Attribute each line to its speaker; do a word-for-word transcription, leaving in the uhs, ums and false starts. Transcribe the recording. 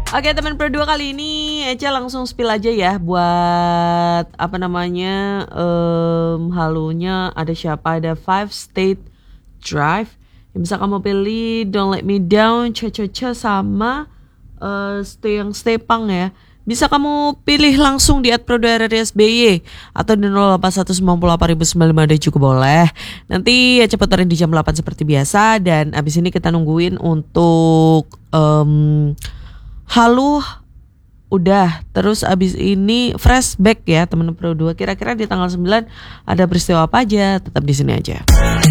Speaker 1: Oke teman Pro dua, kali ini Eca langsung spill aja ya buat apa namanya um, halunya ada siapa, ada Five State Drive yang bisa kamu pilih, Don't Let Me Down, Cha-Cha-Cha sama uh, Stay yang Stay Pang ya. Bisa kamu pilih langsung di at pro dua r r s b y atau di nol delapan satu sembilan delapan sembilan lima ada juga boleh. Nanti ya cepet tarik di jam delapan seperti biasa. Dan abis ini kita nungguin untuk um, halu udah. Terus abis ini flashback ya teman Pro dua. Kira-kira di tanggal sembilan ada peristiwa apa aja? Tetap di sini aja.